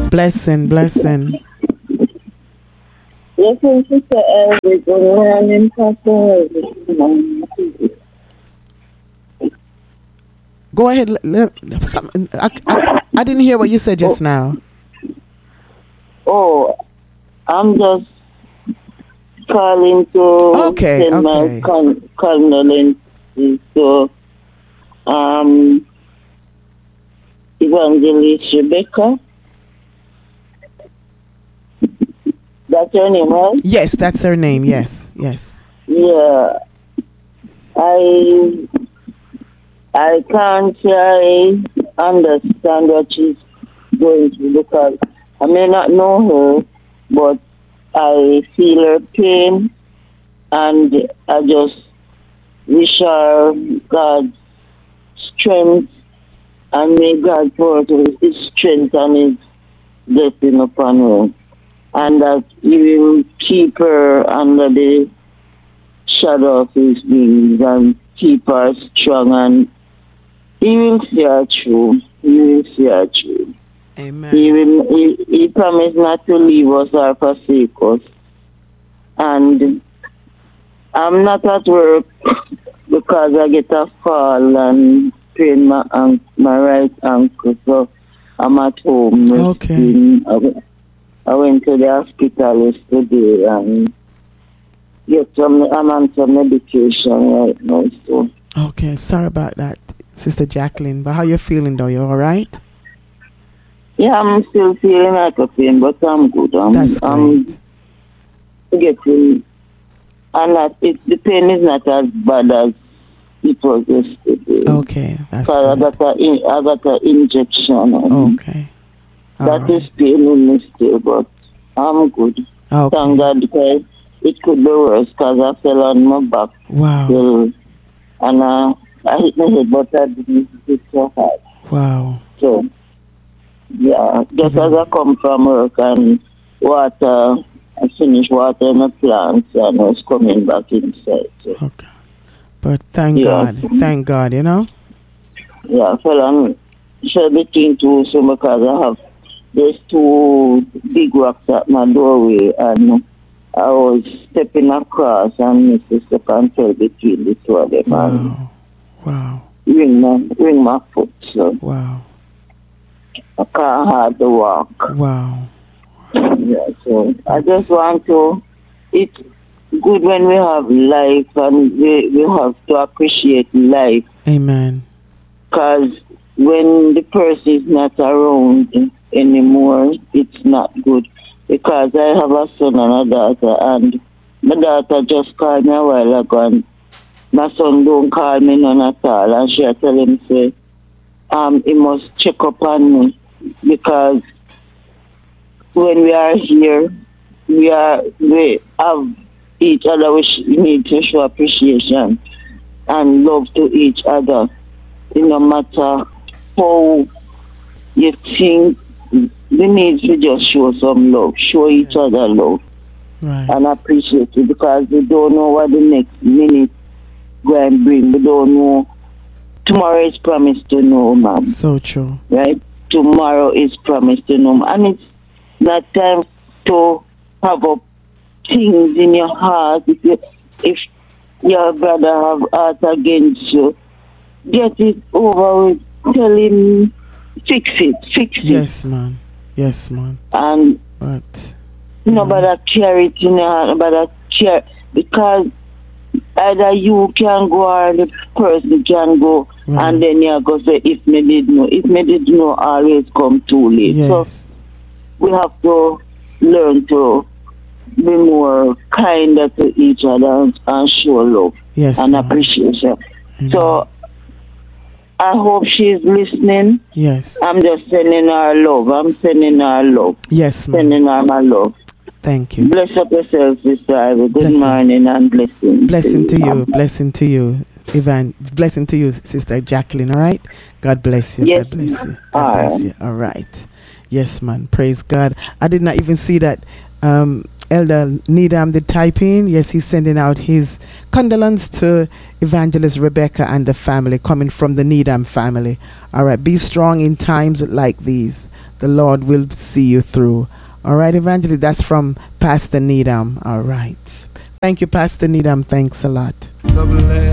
Blessing. Yes, Sister Elsie, good morning, Pastor. Go ahead. I didn't hear what you said just now. Oh, I'm just calling to send my condolences to Evangelist Rebecca. That's her name, right? Yes, that's her name. Yes. Yeah. I can't say I understand what she's going through because I may not know her, but I feel her pain, and I just wish her God's strength, and may God pour out His strength and His blessing upon her, and that He will keep her under the shadow of His wings and keep her strong, and He will see her through. Amen. He promised not to leave us or forsake us. And I'm not at work because I get a fall and sprain my right ankle, so I'm at home. Okay. I went to the hospital yesterday and I'm on some medication right now. So. Okay, sorry about that, Sister Jacqueline. But how you feeling though? You all right? Yeah, I'm still feeling like a pain, but I'm good. That's great. I'm getting, and the pain is not as bad as it was yesterday. Okay, that's good. I got an injection. Okay. That is paining me still, but I'm good. Okay. Thank God, because it could be worse because I fell on my back. Wow. Still, and I hit my head, but I didn't hit so hard. Wow. So, yeah, just as I come from work and water, I finished watering the plants and I was coming back inside. So. Okay. But thank God, you know? Yeah, I fell on between two, so because there's two big rocks at my doorway and I was stepping across and missed the step and fell between the two of them. Wow. Ring my foot, so. Wow. I can't hardly walk. Wow. Yeah, so I just want to, it's good when we have life and we have to appreciate life. Amen. Because when the person is not around anymore, it's not good. Because I have a son and a daughter, and my daughter just called me a while ago, and my son don't call me none at all, and she tell him, say, he must check up on me, because when we are here, we have each other, we need to show appreciation and love to each other. No matter how you think, we need to just show some love, show each other love, and appreciate it, because we don't know what the next minute going to bring. We don't know. Tomorrow is promised to no man. So true. Right? Tomorrow is promised to no man. And it's not time to have up things in your heart. If your brother have heart against you, get it over with. Tell him, fix it. Yes, man. And but nobody carry it in your heart, nobody care, because either you can go or the person can go, and then you go say, if me did know, always come too late. Yes. So we have to learn to be more kinder to each other and show love and appreciation. Amen. So I hope she's listening. Yes. I'm just sending her love. Yes, ma'am. Sending her my love. Thank you. Bless up yourself, Sister Ivy. Good morning and blessing. Blessing to you, Ivan. Blessing to you, Sister Jacqueline. All right. God bless you. Yes. God bless you. God bless you. All right. Yes, man. Praise God. I did not even see that Elder Needham did type in. Yes, he's sending out his condolence to Evangelist Rebecca and the family, coming from the Needham family. All right, be strong in times like these. The Lord will see you through. All right, Evangelist, that's from Pastor Needham. All right. Thank you, Pastor Needham. Thanks a lot.